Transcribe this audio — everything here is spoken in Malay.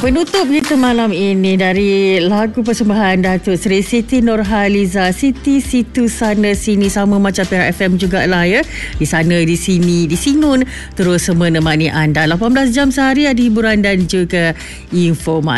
Penutup kita malam ini dari lagu persembahan Datuk Seri Siti Nurhaliza, Siti Situ Sana Sini, sama macam Perak FM jugalah ya. Di sana, di sini, di Singun terus menemani anda 18 jam sehari, ada hiburan dan juga informasi.